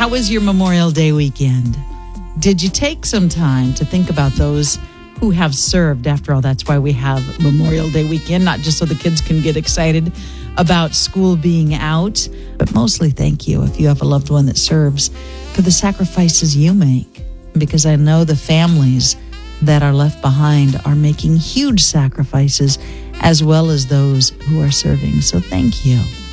How was your Memorial Day weekend? Did you take some time to think about those who have served? After all, that's why we have Memorial Day weekend, not just so the kids can get excited about school being out, but mostly thank you if you have a loved one that serves for the sacrifices you make. Because I know the families that are left behind are making huge sacrifices, as well as those who are serving. So thank you.